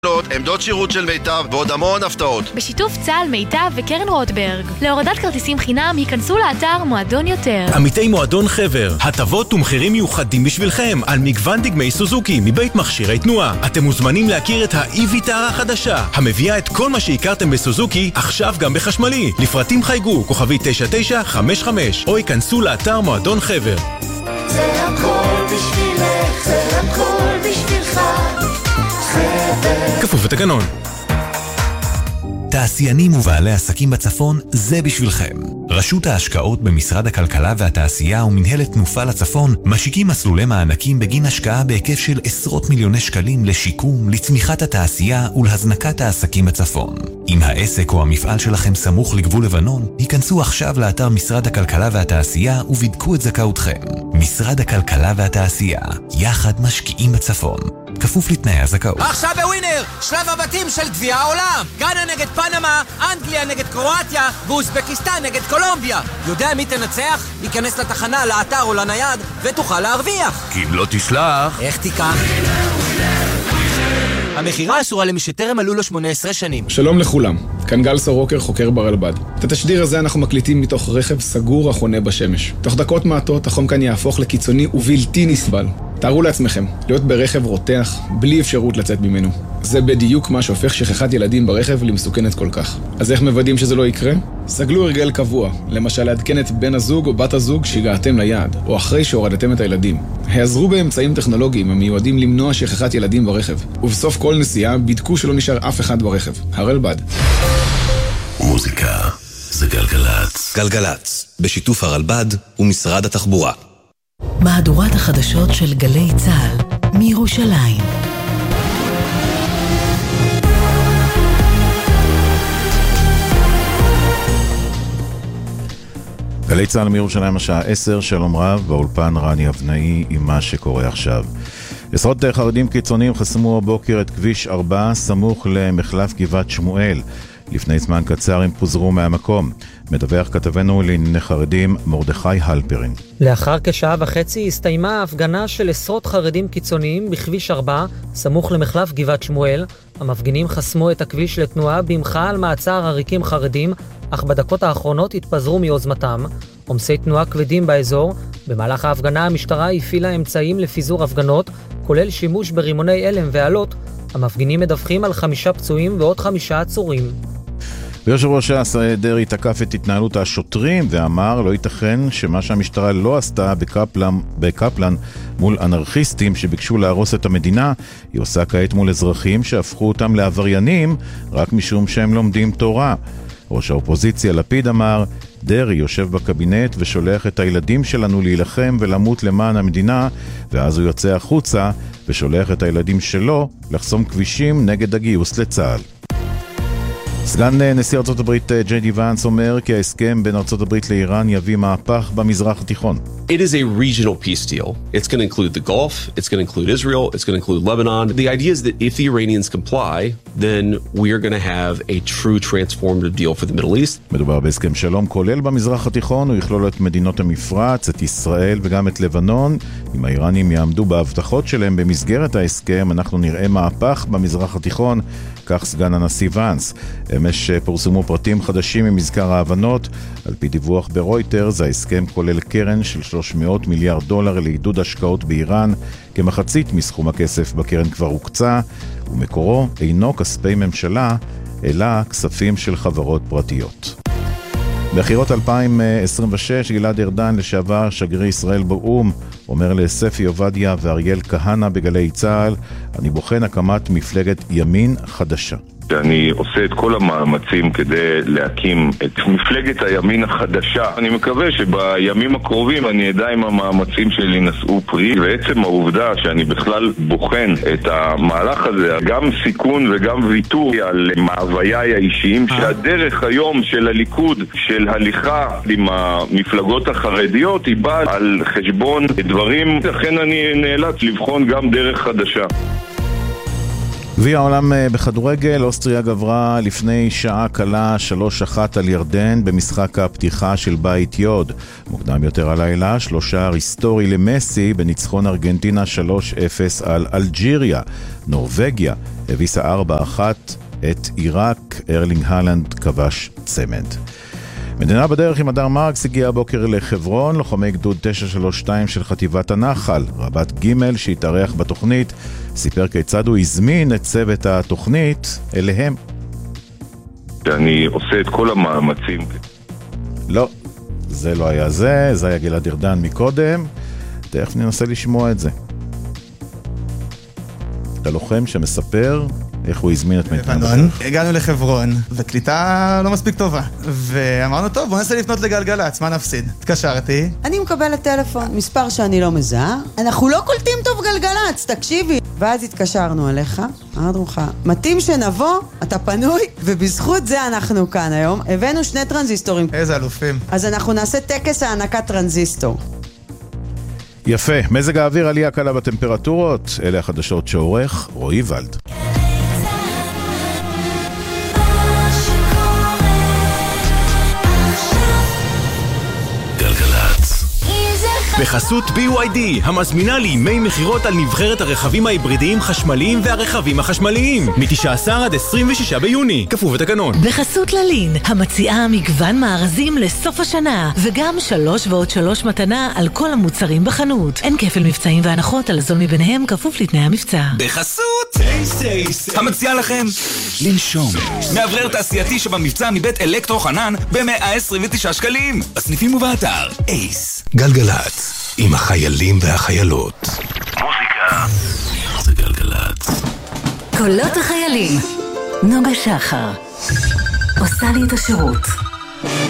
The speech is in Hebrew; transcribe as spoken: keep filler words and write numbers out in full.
עמדות שירות של מיטב ועוד המון הפתעות. בשיתוף צה"ל, מיטב וקרן רוטברג. להורדת כרטיסים חינם היכנסו לאתר מועדון יותר. עמיתי מועדון חבר, הטבות ומחירים מיוחדים בשבילכם על מגוון דגמי סוזוקי מבית מכשירי תנועה. אתם מוזמנים להכיר את ה-E-Vitara החדשה, המביאה את כל מה שהכרתם בסוזוקי עכשיו גם בחשמלי. לפרטים חייגו כוכבי תשע תשע חמש חמש או ייכנסו לאתר מועדון חבר. זה הכל בשבילך, זה הכל בשבילך. כפוף לתקנון. תעשיינים ובעלי עסקים בצפון, זה בשבילכם. רשות ההשקעות במשרד הכלכלה והתעשייה ומנהלת תנופה לצפון משיקים מסלולי מענקים בגין השקעה בהיקף של עשרות מיליוני שקלים לשיקום, לצמיחת התעשייה ולהזנקת העסקים בצפון. אם העסק או המפעל שלכם סמוך לגבול לבנון, היכנסו עכשיו לאתר משרד הכלכלה והתעשייה ובדקו את זכאותכם. משרד הכלכלה והתעשייה, יחד משקיעים בצפון. כפוף לתנאי הזכאות. עכשיו בווינר, שלב הבתים של גביע העולם. גאנה נגד פנמה, אנגליה נגד קרואטיה, ואוזבקיסטן נגד קולומביה. יודע מי תנצח? ייכנס לתחנה, לאתר או לנייד, ותוכל להרוויח. כי אם לא תשלח... איך תיקח? המחירה אסורה למי שטרם מלאו לו שמונה עשרה שנים. שלום לכולם, כאן גל סורוקר, חוקר ברלב"ד. את התשדיר הזה אנחנו מקליטים מתוך רכב סגור החונה בשמש. תוך דקות מעטות החום כאן יהפוך לקיצוני ובלתי נסבל. תארו לעצמכם, להיות ברכב רותח, בלי אפשרות לצאת ממנו. זה בדיוק מה שהופך שכחת ילדים ברכב למסוכנת כל כך. אז איך מוודאים שזה לא יקרה? סגלו הרגל קבוע, למשל לעדכן את בן הזוג או בת הזוג שהגעתם ליעד, או אחרי שהורדתם את הילדים. העזרו באמצעים טכנולוגיים המיועדים למנוע שכחת ילדים ברכב. ובסוף כל נסיעה בדקו שלא נשאר אף אחד ברכב. הרלב"ד. מוזיקה זה גלגלץ. גלגלץ, בשיתוף הרלב"ד ומשרד התחבורה. מהדורת החדשות של גלי צה"ל מירושלים. גלי צה"ל מירושלים השעה עשר, שלום רב, באולפן רני אבנאי עם מה שקורה עכשיו. עשרות חרדים קיצוניים חסמו הבוקר את כביש ארבע סמוך למחלף גבעת שמואל. לפני זמן קצר הם פוזרו מהמקום. מדווח כתבנו לענייני חרדים מרדכי הלפרין. לאחר כשעה וחצי הסתיימה ההפגנה של עשרות חרדים קיצוניים בכביש ארבע, סמוך למחלף גבעת שמואל. המפגינים חסמו את הכביש לתנועה במחאה על מעצר עריקים חרדים, אך בדקות האחרונות התפזרו מיוזמתם. עומסי תנועה כבדים באזור. במהלך ההפגנה המשטרה הפעילה אמצעים לפיזור הפגנות, כולל שימוש ברימוני אלם ועלות. המפגינים מדווחים על חמישה פצועים ועוד חמישה עצורים. ויושב ראש דרעי תקף את התנהלות השוטרים ואמר לא ייתכן שמה שהמשטרה לא עשתה בקפלן, בקפלן מול אנרכיסטים שביקשו להרוס את המדינה, היא עושה כעת מול אזרחים שהפכו אותם לעבריינים רק משום שהם לומדים תורה. ראש האופוזיציה לפיד אמר, דרעי יושב בקבינט ושולח את הילדים שלנו להילחם ולמות למען המדינה, ואז הוא יוצא החוצה ושולח את הילדים שלו לחסום כבישים נגד הגיוס לצה"ל. סגן נשיא ארצות הברית ג'יי די ואנס אומר כי ההסכם בין ארצות הברית לאיראן יביא מהפך במזרח התיכון. It is a regional peace deal. It's going to include the Gulf, it's going to include Israel, it's going to include Lebanon. The idea is that if the Iranians comply, then we are going to have a true transformative deal for the Middle East. מדובר בהסכם שלום כולל במזרח התיכון, הוא יכלול את מדינות המפרץ, את ישראל וגם את לבנון. אם האיראנים יעמדו בהבטחות שלהם במסגרת ההסכם, אנחנו נראה מהפך במזרח התיכון, כך סגן הנשיא ואנס. אמש פורסמו פרטים חדשים ממזכר ההבנות. על פי דיווח ברויטרס, ההסכם כולל קרן של שלוש מאות מיליארד דולר לעידוד השקעות באיראן, כמחצית מסכום הכסף בקרן כבר הוקצה, ומקורו אינו כספי ממשלה, אלא כספים של חברות פרטיות. בחירות אלפיים עשרים ושש, גלעד ארדן, לשעבר שגריר ישראל באו"ם, אומר לספי עובדיה ואריאל כהנא בגלי צה"ל, אני בוחן הקמת מפלגת ימין חדשה. אני עושה את כל המאמצים כדי להקים את מפלגת הימין החדשה. אני מקווה שבימים הקרובים אני אדע אם המאמצים שלי נשאו פרי, ועצם העובדה שאני בכלל בוחן את המהלך הזה, גם סיכון וגם ויתור על מאוויי האישיים, שהדרך היום של הליכוד, של הליכה עם המפלגות החרדיות, היא באה על חשבון דברים, לכן אני נאלץ לבחון גם דרך חדשה. גביע העולם בכדורגל, אוסטריה גברה לפני שעה קלה שלוש אחת על ירדן במשחק הפתיחה של בית יוד. מוקדם יותר הלילה, שלושה היסטורי למסי בניצחון ארגנטינה שלוש אפס על אלג'יריה. נורווגיה הביסה ארבע אחת את עיראק, ארלינג הלנד כבש צמד. מדינה בדרך עם הדר מרקס הגיע הבוקר לחברון, לוחמי גדוד תשע שלוש שתיים של חטיבת הנחל. רבת ג' שהתארח בתוכנית סיפר כיצד הוא הזמין את צוות התוכנית אליהם. אני עושה את כל המאמצים. לא, זה לא היה זה, זה היה גלעד ארדן מקודם. תכף ננסה לשמוע את זה. אתה לוחם שמספר איך הוא הזמין את מיטב בדרך. הגענו לחברון, וקליטה לא מספיק טובה. ואמרנו, טוב, בוא ננסה לפנות לגלגלץ, מה נפסיד? התקשרתי. אני מקבלת טלפון, מספר שאני לא מזהה. אנחנו לא קולטים טוב גלגלץ, תקשיבי. ואז התקשרנו אליך, אמרנו לך, מתאים שנבוא, אתה פנוי, ובזכות זה אנחנו כאן היום. הבאנו שני טרנזיסטורים. איזה אלופים. אז אנחנו נעשה טקס הענקת טרנזיסטור. יפה, מזג האוויר עלייה קלה בטמפרטורות, אלה החדשות שעורך רועי ולד. בחסות בי וואי די, המזמינה לימי מחירות על נבחרת הרכבים ההיברידיים חשמליים והרכבים החשמליים, מ-תשעה עשר עד עשרים ושישה ביוני, כפוף לתקנון. בחסות ללין, המציעה מגוון מארזים לסוף השנה, וגם שלוש ועוד שלוש מתנה על כל המוצרים בחנות. אין כפל מבצעים והנחות על הזול מביניהם, כפוף לתנאי המבצע. בחסות טייס טייס, המציע לכם לנשום. מעברר תעשייתי שבמבצע מבית אלקטרו חנן ב-מאה עשרים ותשעה שקלים. בסניפים ובאתר אייס. גלגלת, עם החיילים והחיילות. מוזיקה זה גלגלת. קולות החיילים. נוגה שחר עושה לי את השירות.